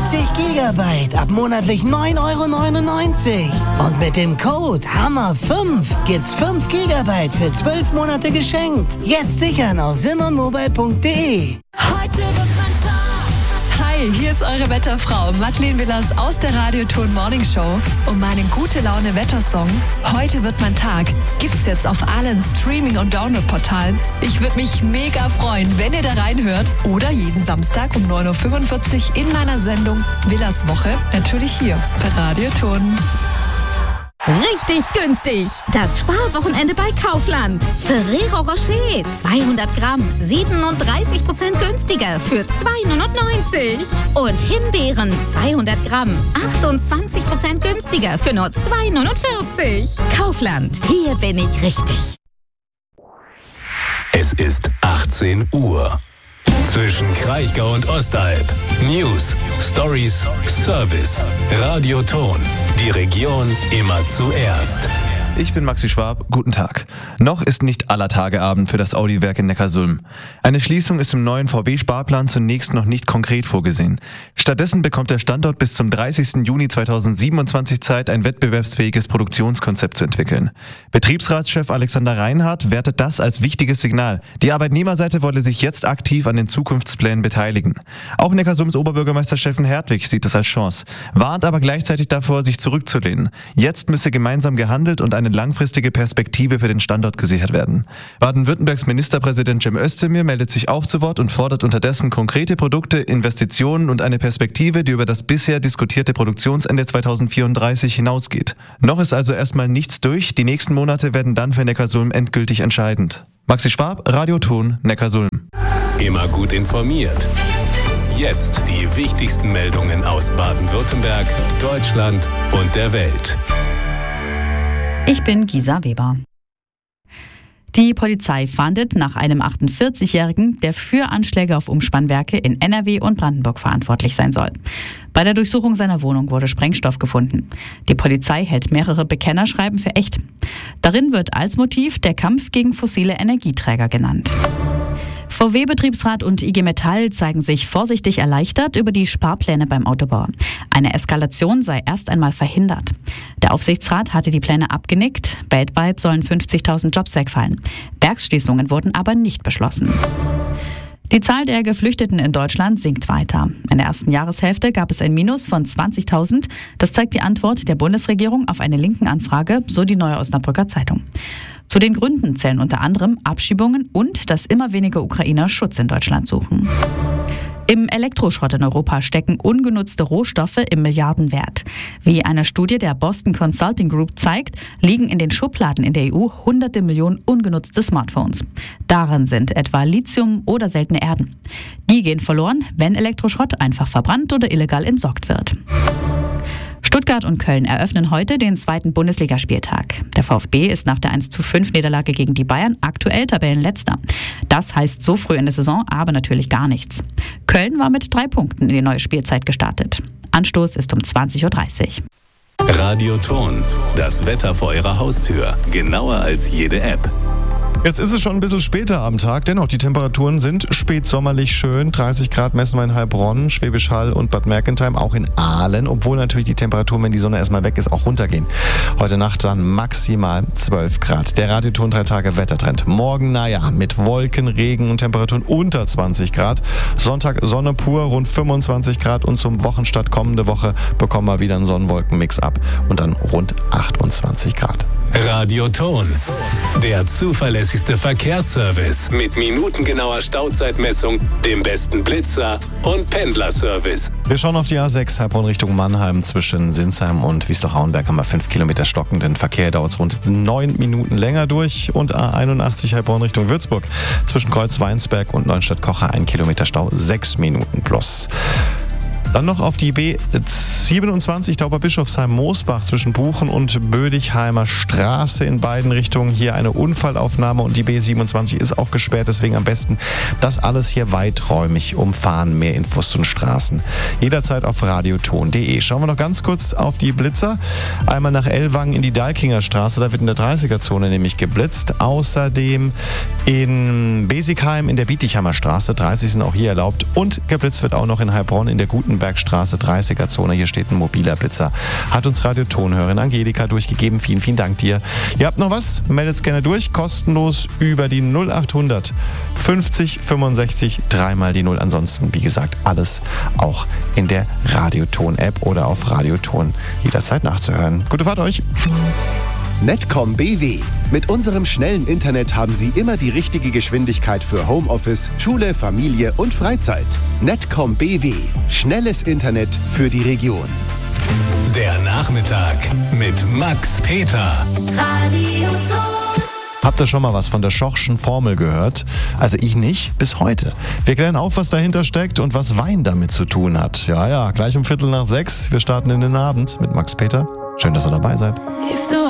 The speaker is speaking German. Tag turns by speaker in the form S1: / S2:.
S1: Gigabyte ab monatlich 9,99 €. Und mit dem Code HAMMER5 gibt's 5 Gigabyte für 12 Monate geschenkt. Jetzt sichern auf simonmobile.de.
S2: Heute wird mein Tag. Hi, hier ist eure Wetterfrau Madeleine Willers aus der Radioton Morning Show. Und meinen Gute-Laune-Wettersong Heute wird mein Tag gibt's jetzt auf allen Streaming- und Download-Portalen. Ich würde mich mega freuen, wenn ihr da reinhört. Oder jeden Samstag um 9:45 Uhr in meiner Sendung Willers Woche. Natürlich hier bei Radioton.
S3: Richtig günstig. Das Sparwochenende bei Kaufland. Ferrero Rocher 200 Gramm 37% günstiger für 2,99 €. Und Himbeeren 200 Gramm 28% günstiger für nur 2,49 €. Kaufland. Hier bin ich richtig.
S4: Es ist 18 Uhr. Zwischen Kraichgau und Ostalb. News, Stories, Service. Radioton. Die Region immer zuerst.
S5: Ich bin Maxi Schwab, guten Tag. Noch ist nicht aller Tage Abend für das Audi-Werk in Neckarsulm. Eine Schließung ist im neuen VW-Sparplan zunächst noch nicht konkret vorgesehen. Stattdessen bekommt der Standort bis zum 30. Juni 2027 Zeit, ein wettbewerbsfähiges Produktionskonzept zu entwickeln. Betriebsratschef Alexander Reinhardt wertet das als wichtiges Signal. Die Arbeitnehmerseite wolle sich jetzt aktiv an den Zukunftsplänen beteiligen. Auch Neckarsulms Oberbürgermeister Steffen Hertwig sieht es als Chance, warnt aber gleichzeitig davor, sich zurückzulehnen. Jetzt müsse gemeinsam gehandelt und eine langfristige Perspektive für den Standort gesichert werden. Baden-Württembergs Ministerpräsident Cem Özdemir meldet sich auch zu Wort und fordert unterdessen konkrete Produkte, Investitionen und eine Perspektive, die über das bisher diskutierte Produktionsende 2034 hinausgeht. Noch ist also erstmal nichts durch, die nächsten Monate werden dann für Neckarsulm endgültig entscheidend. Maxi Schwab, Radioton, Neckarsulm.
S4: Immer gut informiert. Jetzt die wichtigsten Meldungen aus Baden-Württemberg, Deutschland und der Welt.
S6: Ich bin Gisa Weber. Die Polizei fahndet nach einem 48-Jährigen, der für Anschläge auf Umspannwerke in NRW und Brandenburg verantwortlich sein soll. Bei der Durchsuchung seiner Wohnung wurde Sprengstoff gefunden. Die Polizei hält mehrere Bekennerschreiben für echt. Darin wird als Motiv der Kampf gegen fossile Energieträger genannt. VW-Betriebsrat und IG Metall zeigen sich vorsichtig erleichtert über die Sparpläne beim Autobauer. Eine Eskalation sei erst einmal verhindert. Der Aufsichtsrat hatte die Pläne abgenickt. Weltweit sollen 50.000 Jobs wegfallen. Werksschließungen wurden aber nicht beschlossen. Die Zahl der Geflüchteten in Deutschland sinkt weiter. In der ersten Jahreshälfte gab es ein Minus von 20.000. Das zeigt die Antwort der Bundesregierung auf eine linken Anfrage, so die Neue Osnabrücker Zeitung. Zu den Gründen zählen unter anderem Abschiebungen und dass immer weniger Ukrainer Schutz in Deutschland suchen. Im Elektroschrott in Europa stecken ungenutzte Rohstoffe im Milliardenwert. Wie eine Studie der Boston Consulting Group zeigt, liegen in den Schubladen in der EU hunderte Millionen ungenutzte Smartphones. Darin sind etwa Lithium oder seltene Erden. Die gehen verloren, wenn Elektroschrott einfach verbrannt oder illegal entsorgt wird. Stuttgart und Köln eröffnen heute den zweiten Bundesligaspieltag. Der VfB ist nach der 1:5-Niederlage gegen die Bayern aktuell Tabellenletzter. Das heißt so früh in der Saison aber natürlich gar nichts. Köln war mit 3 Punkten in die neue Spielzeit gestartet. Anstoß ist um 20:30 Uhr.
S4: Radioton, das Wetter vor Ihrer Haustür. Genauer als jede App.
S7: Jetzt ist es schon ein bisschen später am Tag, dennoch die Temperaturen sind spätsommerlich schön. 30 Grad messen wir in Heilbronn, Schwäbisch Hall und Bad Mergentheim, auch in Aalen, obwohl natürlich die Temperaturen, wenn die Sonne erstmal weg ist, auch runtergehen. Heute Nacht dann maximal 12 Grad. Der Radioton 3 Tage Wettertrend. Morgen, mit Wolken, Regen und Temperaturen unter 20 Grad. Sonntag Sonne pur, rund 25 Grad und zum Wochenstart kommende Woche bekommen wir wieder einen Sonnenwolkenmix ab und dann rund 28 Grad.
S4: Radioton, der zuverlässigste Verkehrsservice mit minutengenauer Stauzeitmessung, dem besten Blitzer und Pendlerservice.
S7: Wir schauen auf die A6 Heilbronn Richtung Mannheim. Zwischen Sinsheim und Wiesloch-Hauenberg haben wir 5 Kilometer stockenden Verkehr. Dauert es rund 9 Minuten länger durch. Und A81 Heilbronn Richtung Würzburg. Zwischen Kreuz-Weinsberg und Neustadt-Kocher 1 Kilometer Stau, 6 Minuten plus. Dann noch auf die B27 Tauberbischofsheim-Moosbach zwischen Buchen und Bödigheimer Straße in beiden Richtungen. Hier eine Unfallaufnahme und die B27 ist auch gesperrt, deswegen am besten das alles hier weiträumig umfahren. Mehr Infos zu den Straßen jederzeit auf radioton.de. Schauen wir noch ganz kurz auf die Blitzer. Einmal nach Ellwangen in die Dalkinger Straße, da wird in der 30er-Zone nämlich geblitzt. Außerdem in Besigheim in der Bietigheimer Straße, 30 sind auch hier erlaubt. Und geblitzt wird auch noch in Heilbronn in der Gutenberg Schönebergstraße, 30er Zone. Hier steht ein mobiler Blitzer. Hat uns Radiotonhörerin Angelika durchgegeben. Vielen, vielen Dank dir. Ihr habt noch was? Meldet's gerne durch. Kostenlos über die 0800 50 65 3 die 0. Ansonsten, wie gesagt, alles auch in der Radioton-App oder auf Radioton jederzeit nachzuhören. Gute Fahrt euch!
S8: Netcom BW. Mit unserem schnellen Internet haben Sie immer die richtige Geschwindigkeit für Homeoffice, Schule, Familie und Freizeit. Netcom BW. Schnelles Internet für die Region.
S4: Der Nachmittag mit Max Peter.
S3: Radioton.
S7: Habt ihr schon mal was von der Schoch'schen Formel gehört? Also ich nicht, bis heute. Wir klären auf, was dahinter steckt und was Wein damit zu tun hat. Ja, gleich um 5:45. Wir starten in den Abend mit Max Peter. Schön, dass ihr dabei seid.